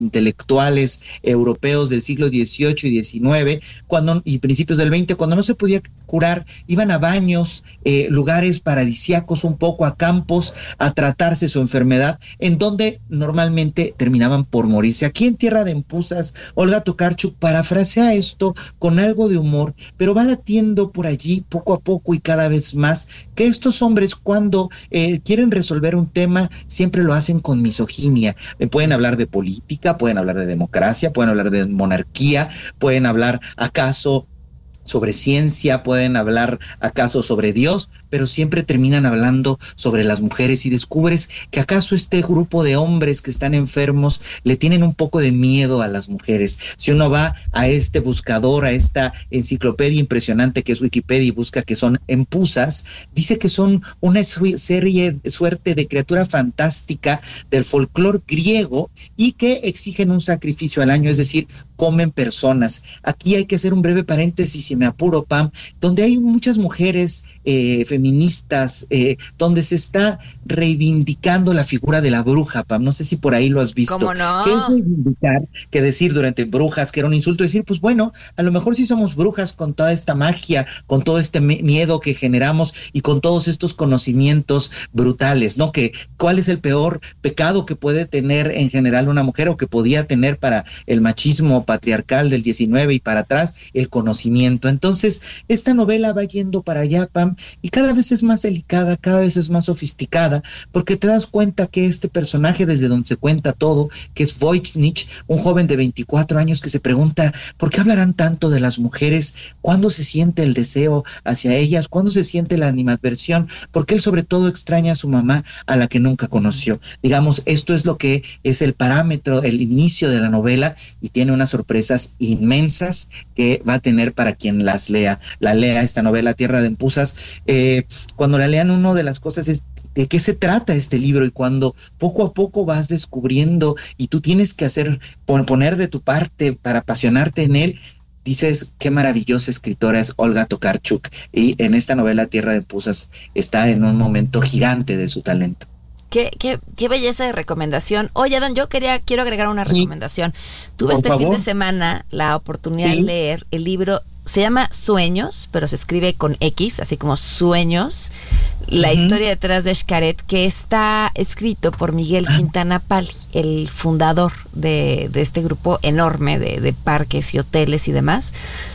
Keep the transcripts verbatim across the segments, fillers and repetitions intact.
intelectuales europeos del siglo dieciocho y diecinueve cuando, y principios del veinte, cuando no se podía curar, iban a baños, eh, lugares paradisíacos, un poco a campos, a tratarse su enfermedad, en donde normalmente terminaban por morirse. Aquí en Tierra de Empuzas, Olga Tokarczuk parafrasea esto con algo de humor, pero va latiendo por allí poco a poco y cada vez más que estos hombres, cuando eh, quieren resolver un tema, siempre lo hacen con misoginia. Eh, pueden hablar de política, pueden hablar de democracia, pueden hablar de monarquía, pueden hablar acaso sobre ciencia, pueden hablar acaso sobre Dios, pero siempre terminan hablando sobre las mujeres, y descubres que acaso este grupo de hombres que están enfermos le tienen un poco de miedo a las mujeres. Si uno va a este buscador, a esta enciclopedia impresionante que es Wikipedia, y busca que son empuzas, dice que son una serie, suerte de criatura fantástica del folclore griego y que exigen un sacrificio al año, es decir, comen personas. Aquí hay que hacer un breve paréntesis, si me apuro, Pam, donde hay muchas mujeres eh, feministas, eh, donde se está reivindicando la figura de la bruja, Pam. No sé si por ahí lo has visto. ¿Cómo no? ¿Qué es reivindicar? Que decir durante brujas, que era un insulto, decir, pues bueno, a lo mejor sí somos brujas con toda esta magia, con todo este me- miedo que generamos y con todos estos conocimientos brutales, ¿no? Que cuál es el peor pecado que puede tener en general una mujer, o que podía tener para el machismo patriarcal del diecinueve y para atrás, el conocimiento. Entonces, esta novela va yendo para allá, Pam, y cada vez es más delicada, cada vez es más sofisticada, porque te das cuenta que este personaje, desde donde se cuenta todo, que es Voynich, un joven de veinticuatro años que se pregunta, ¿por qué hablarán tanto de las mujeres? ¿Cuándo se siente el deseo hacia ellas? ¿Cuándo se siente la animadversión? Porque él sobre todo extraña a su mamá, a la que nunca conoció. Digamos, esto es lo que es el parámetro, el inicio de la novela, y tiene unas sorpresas inmensas que va a tener para quien las lea, la lea esta novela Tierra de Empuzas. Eh, cuando la lean, una de las cosas es de qué se trata este libro, y cuando poco a poco vas descubriendo y tú tienes que hacer, poner de tu parte para apasionarte en él, dices, qué maravillosa escritora es Olga Tokarczuk, y en esta novela Tierra de Empuzas está en un momento gigante de su talento. Qué, qué, qué belleza de recomendación. Oye, Adán, yo quería, quiero agregar una Sí. recomendación. Tuve Por este favor. fin de semana la oportunidad Sí. de leer el libro, se llama Sueños, pero se escribe con X, así como Sueños, la Ujú. historia detrás de Xcaret, que está escrito por Miguel Quintana Pali, el fundador de, de este grupo enorme de, de parques y hoteles y demás.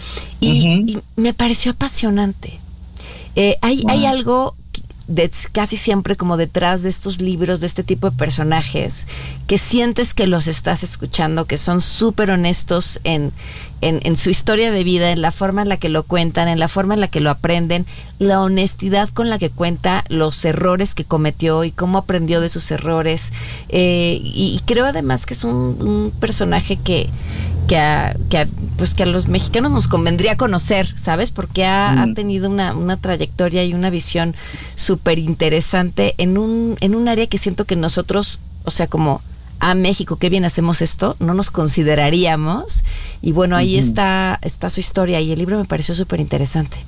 Y, Ujú. y me pareció apasionante. Eh, hay, Wow. hay algo de, casi siempre como detrás de estos libros, de este tipo de personajes, que sientes que los estás escuchando, que son súper honestos en, en, en su historia de vida, en la forma en la que lo cuentan, en la forma en la que lo aprenden, la honestidad con la que cuenta los errores que cometió y cómo aprendió de sus errores. Eh, y, y creo además que es un, un personaje que que a, que, a, pues que a los mexicanos nos convendría conocer, ¿sabes? Porque ha, mm. ha tenido una, una trayectoria y una visión súper interesante en un, en un área que siento que nosotros, o sea, como a México, qué bien hacemos esto, no nos consideraríamos. Y bueno, ahí uh-huh. está, está su historia, y el libro me pareció súper interesante.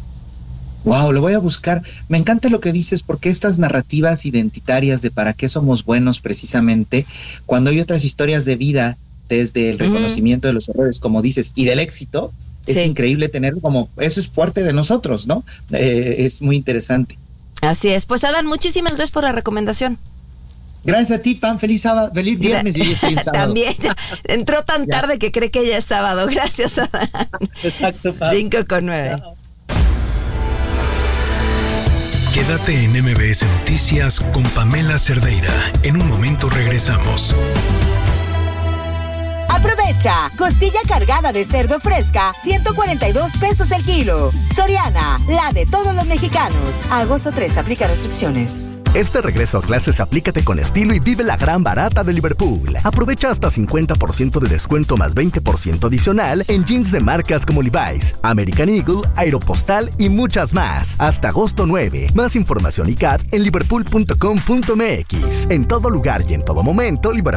Wow, lo voy a buscar. Me encanta lo que dices, porque estas narrativas identitarias de para qué somos buenos, precisamente, cuando hay otras historias de vida, desde el reconocimiento mm. de los errores, como dices, y del éxito, es sí. increíble tener como, eso es parte de nosotros, ¿no? Eh, es muy interesante. Así es. Pues Adán, muchísimas gracias por la recomendación. Gracias a ti, Pam. Feliz sábado, feliz viernes. Y hoy estoy en sábado. También, entró tan tarde que cree que ya es sábado. Gracias, Adán. Exacto, Pam. Cinco con nueve. Chao. Quédate en M B S Noticias con Pamela Cerdeira. En un momento regresamos. Aprovecha, costilla cargada de cerdo fresca, ciento cuarenta y dos pesos el kilo. Soriana, la de todos los mexicanos. Agosto tres, aplica restricciones. Este regreso a clases aplícate con estilo y vive la gran barata de Liverpool. Aprovecha hasta cincuenta por ciento de descuento más veinte por ciento adicional en jeans de marcas como Levi's, American Eagle, Aeropostal y muchas más. Hasta agosto nueve. Más información y C A T en liverpool punto com punto m x. En todo lugar y en todo momento, Liverpool